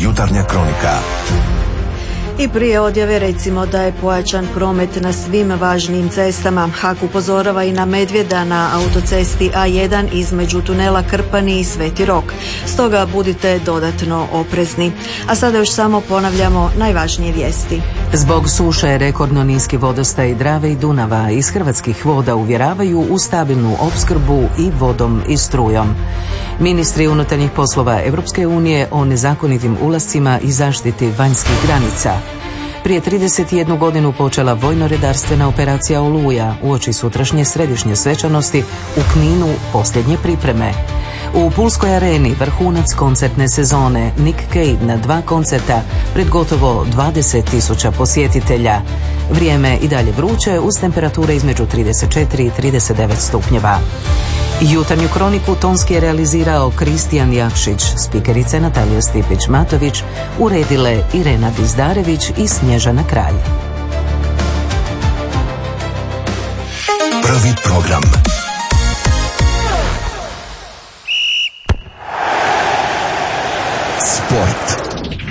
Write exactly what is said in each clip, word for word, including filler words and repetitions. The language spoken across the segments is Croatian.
Jutarnja kronika. I prije odjave recimo da je pojačan promet na svim važnijim cestama. HAK upozorava i na medvjeda na autocesti A jedan između tunela Krpani i Sveti Rok. Stoga budite dodatno oprezni. A sada još samo ponavljamo najvažnije vijesti. Zbog suše rekordno niski vodostaj Drave i Dunava iz Hrvatskih voda uvjeravaju u stabilnu opskrbu i vodom i strujom. Ministri unutarnjih poslova Europske unije o nezakonitim ulascima i zaštiti vanjskih granica. Prije trideset jednu godinu počela vojno-redarstvena operacija Oluja uoči sutrašnje središnje svečanosti u Kninu posljednje pripreme. U Pulskoj areni vrhunac koncertne sezone, Nick Cave na dva koncerta pred gotovo dvadeset tisuća posjetitelja. Vrijeme i dalje vruće uz temperature između trideset četiri i trideset devet stupnjeva. Jutarnju kroniku tonski je realizirao Kristijan Jakšić, spikerice Natalija Stipić-Matović, uredile Irena Dizdarević i Snježana Kralj. Prvi program. Sport.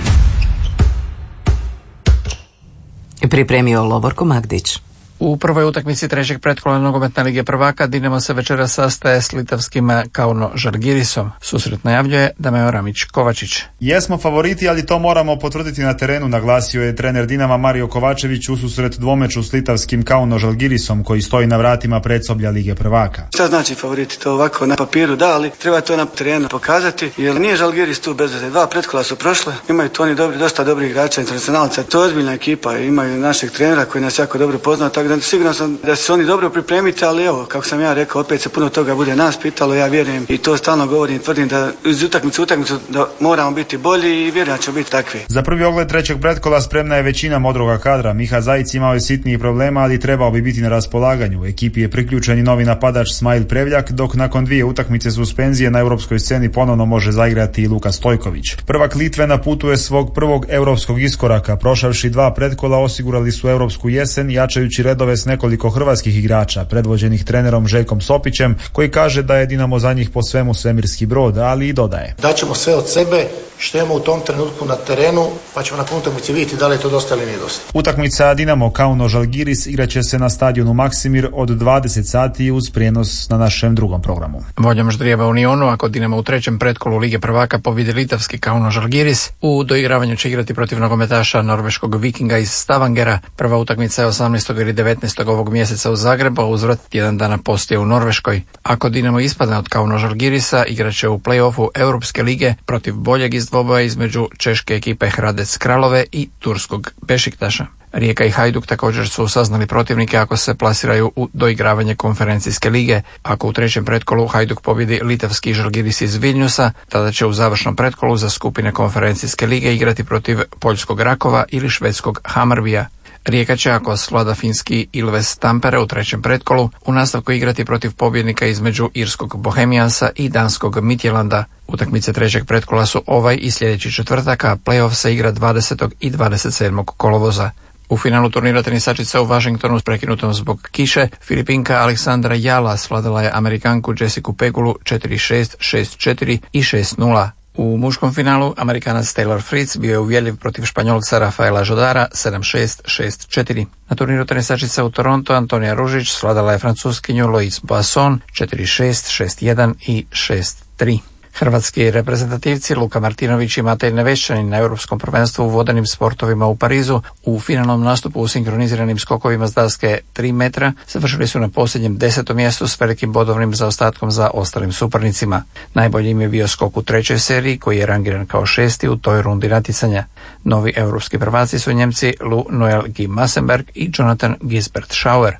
Pripremio Lovorko Magdić. U prvoj utakmici trećeg pretkola nogometne lige prvaka Dinamo se večeras sastaje s litavskim Kauno Žalgirisom. Susret najavljuje Dameo Ramić-Kovačić. Jesmo favoriti, ali to moramo potvrditi na terenu, naglasio je trener Dinama Mario Kovačević u susret dvomeču s litavskim Kauno Žalgirisom koji stoji na vratima predsoblja lige prvaka. Šta znači favoriti? To ovako na papiru da, ali treba to na terenu pokazati, jer nije Žalgiris tu bez veze. Dva pretkola su prošle, imaju to oni dobri, dosta dobrih igrača, internacionalca. To je ozbiljna ekipa, imaju našeg trenera koji nas jako dobro poznao, tako sigurno sam da se oni dobro pripremiti, ali evo, kako sam ja rekao, opet se puno toga bude nas pitalo, ja vjerujem i to stalno govorim, tvrdim da iz utakmice utakmicu da moramo biti bolji i vjerujem da će biti takvi. Za prvi ogled trećeg pretkola spremna je većina modroga kadra. Miha Zajic imao je sitnijih problema, ali trebao bi biti na raspolaganju. U ekipi je priključen i novi napadač Smajl Prevljak, dok nakon dvije utakmice suspenzije na europskoj sceni ponovno može zaigrati i Luka Stojković. Prvak Litve na putu je svog prvog europskog iskoraka. Prošavši dva pretkola osigurali su europsku jesen, jačajući redove s nekoliko hrvatskih igrača, predvođenih trenerom Željkom Sopićem, koji kaže da je Dinamo za njih po svemu svemirski brod, ali i dodaje: daćemo sve od sebe što imamo u tom trenutku na terenu, pa ćemo nakon utakmice vidjeti da li je to dosta ili nije dosta. Utakmica Dinamo Kauno Žalgiris igraće se na stadionu Maksimir od dvadeset sati uz prijenos na našem drugom programu. Voljom ždrijeva Unionu, ako Dinamo u trećem pretkolu lige prvaka pobjedi litavski Kauno Žalgiris, u doigravanju će igrati protiv nogometaša norveškog Vikinga iz Stavangera. Prva utakmica je osamnaestog ili devetnaestog ovog mjeseca u Zagrebu, a uzvrat tjedan dana poslije u Norveškoj. Ako Dinamo ispadne od Kauno Žalgirisa, igraće u play-offu Europske lige protiv boljeg iz dvoboja između češke ekipe Hradec Kralove i turskog Bešiktaša. Rijeka i Hajduk također su saznali protivnike ako se plasiraju u doigravanje konferencijske lige. Ako u trećem pretkolu Hajduk pobjedi litavski Žalgiris iz Vilniusa, tada će u završnom pretkolu za skupine konferencijske lige igrati protiv poljskog Rakova ili švedskog Hammarbyja. Rijeka će, ako svlada finski Ilves Tampere u trećem pretkolu, u nastavku igrati protiv pobjednika između irskog Bohemiansa i danskog Midtjylanda. Utakmice trećeg pretkola su ovaj i sljedeći četvrtak, a play-off se igra dvadesetog i dvadeset sedmog kolovoza. U finalu turnira tenisačica u Washingtonu s prekinutom zbog kiše, Filipinka Aleksandra Jala svladala je Amerikanku Jessicu Pegulu četiri šest, šest četiri i šest nula. U muškom finalu Amerikanac Taylor Fritz bio je uvjerljiv protiv Španjolca Rafaela Žodara sedam šest, šest četiri. Na turniru tenisačica u Toronto Antonija Ružić svladala je Francuskinju Lois Boisson četiri šest, šest jedan i šest tri. Hrvatski reprezentativci Luka Martinović i Matej Nevešćanin na Europskom prvenstvu u vodenim sportovima u Parizu u finalnom nastupu u sinkroniziranim skokovima s daske tri metra završili su na posljednjem desetom mjestu s velikim bodovnim zaostatkom za ostalim suparnicima. Najbolji im je bio skok u trećoj seriji koji je rangiran kao šesti u toj rundi natjecanja. Novi europski prvaci su Njemci Lu Noel G. Massenberg i Jonathan Gisbert Schauer.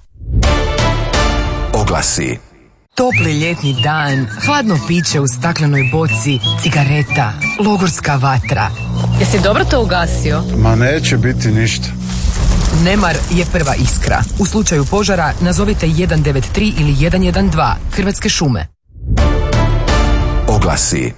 Oglasi. Topli ljetni dan, hladno piće u staklenoj boci, cigareta, logorska vatra. Jesi dobro to ugasio? Ma neće biti ništa. Nemar je prva iskra. U slučaju požara nazovite jedan devet tri ili jedan jedan dva. Hrvatske šume. Oglasi.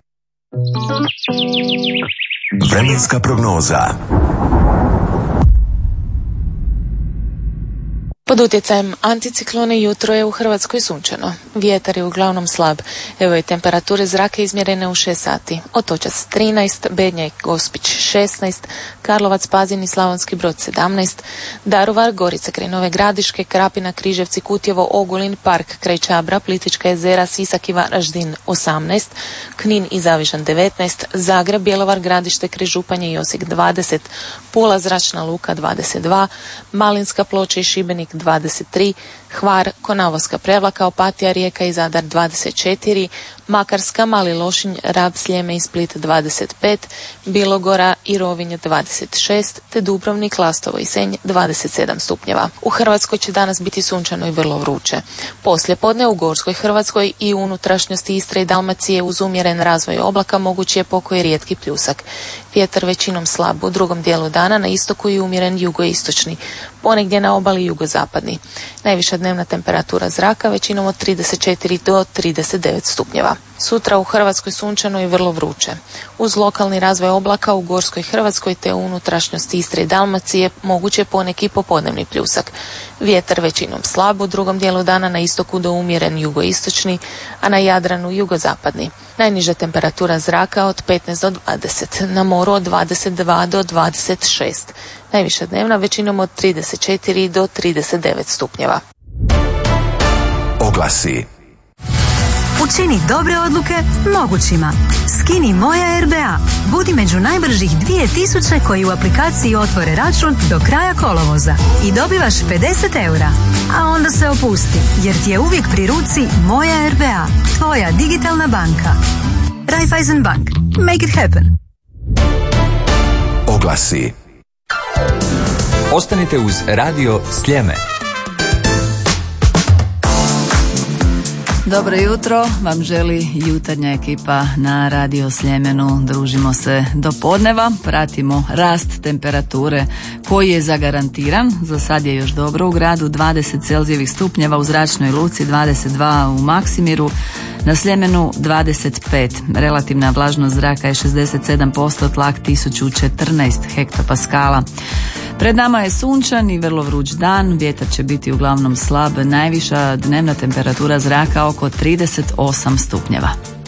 Vremenska prognoza. Pod utjecajem anticiklona jutro je u Hrvatskoj sunčano. Vjetar je uglavnom slab. Evo je temperature zraka izmjerene u šest sati. Otočac trinaest, Bednja i Gospić šesnaest, Karlovac, Pazin i Slavonski Brod sedamnaest, Daruvar, Gorica kraj Nove Gradiške, Krapina, Križevci, Kutjevo, Ogulin, Park kraj Čabra, Plitvička jezera, Sisak i Varaždin osamnaest, Knin i Zavižan devetnaest, Zagreb, Bjelovar, Gradište kraj Županje i Osijek dvadeset, Pula, Zračna luka dvadeset dva, Malinska, Ploče i Šibenik dvadeset tri, Hvar, Konavoska, Prevlaka, Opatija, Rijeka i Zadar dvadeset četiri, Makarska, Mali Lošinj, Rab, Sljeme i Split dvadeset pet, Bilogora i Rovinj dvadeset šest, te Dubrovnik, Lastovo i Senj dvadeset sedam stupnjeva. U Hrvatskoj će danas biti sunčano i vrlo vruće. Poslijepodne u Gorskoj Hrvatskoj i unutrašnjosti Istre i Dalmacije uz umjeren razvoj oblaka mogući je pokoj rijetki pljusak. Vjetar većinom slab, u drugom dijelu dana na istoku i umjeren jugoistočni, ponegdje na obali jugozapadni. Najviša dnevna temperatura zraka većinom od trideset četiri do trideset devet stupnjeva. Sutra u Hrvatskoj sunčano i vrlo vruće. Uz lokalni razvoj oblaka u Gorskoj Hrvatskoj te u unutrašnjosti Istre i Dalmacije moguće poneki popodnevni pljusak. Vjetar većinom slab, u drugom dijelu dana na istoku do umjeren jugoistočni, a na Jadranu jugozapadni. Najniža temperatura zraka od petnaest do dvadeset, na moru od dvadeset dva do dvadeset šest. Najviša dnevna većinom od trideset četiri do trideset devet stupnjeva. Oglasi. Učini dobre odluke mogućima. Skini Moja R B A. Budi među najbržih dvije tisuće koji u aplikaciji otvore račun do kraja kolovoza i dobivaš pedeset eura. A onda se opusti, jer ti je uvijek pri ruci Moja R B A. Tvoja digitalna banka. Raiffeisen Bank. Make it happen. Oglasi. Ostanite uz Radio Sljeme. Dobro jutro, vam želi jutarnja ekipa na Radio Sljemenu. Družimo se do podneva, pratimo rast temperature koji je zagarantiran. Za sad je još dobro u gradu, dvadeset celzijevih stupnjeva u Zračnoj luci, dvadeset dva u Maksimiru, na Sljemenu dvadeset pet. Relativna vlažnost zraka je šezdeset sedam posto, tlak tisuću četrnaest hektopaskala. Pred nama je sunčan i vrlo vruć dan, vjetar će biti uglavnom slab, najviša dnevna temperatura zraka oko trideset osam stupnjeva.